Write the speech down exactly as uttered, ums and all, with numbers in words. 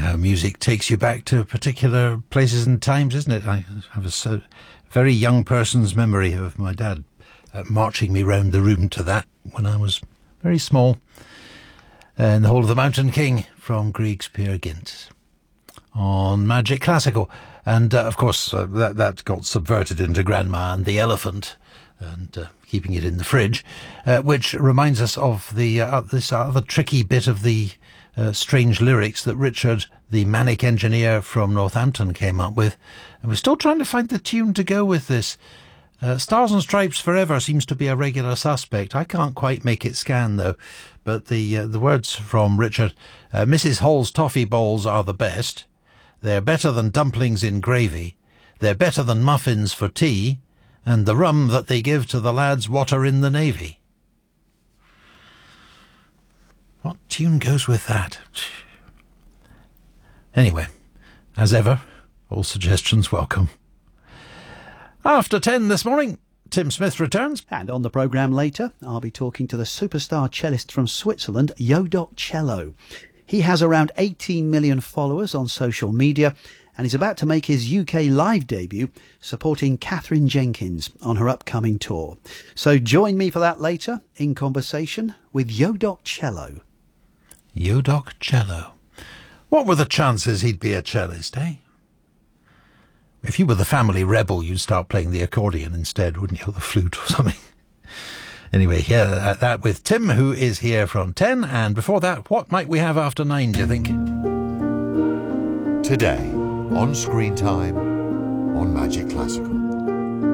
how music takes you back to particular places and times, isn't it? I have a so, very young person's memory of my dad uh, marching me round the room to that when I was very small. And the Whole of the Mountain King from Grieg's Peer Gynt on Magic Classical. And, uh, of course, uh, that, that got subverted into Grandma and the Elephant and uh, keeping it in the fridge, uh, which reminds us of the uh, this other tricky bit of the uh, strange lyrics that Richard, the manic engineer from Northampton, came up with. And we're still trying to find the tune to go with this. Uh, Stars and Stripes Forever seems to be a regular suspect. I can't quite make it scan, though. But the uh, the words from Richard, uh, Missus Hall's toffee balls are the best. They're better than dumplings in gravy. They're better than muffins for tea. And the rum that they give to the lads what are in the Navy. What tune goes with that? Anyway, as ever, all suggestions welcome. After ten this morning, Tim Smith returns. And on the programme later, I'll be talking to the superstar cellist from Switzerland, Yodoc Cello. He has around eighteen million followers on social media, and he's about to make his U K live debut supporting Catherine Jenkins on her upcoming tour. So join me for that later in conversation with Yodoc Cello. Yodoc Cello. What were the chances he'd be a cellist, eh? If you were the family rebel, you'd start playing the accordion instead, wouldn't you? Or the flute or something. Anyway, yeah, that with Tim, who is here from ten. And before that, what might we have after nine, do you think? Today, on Screen Time, on Magic Classical.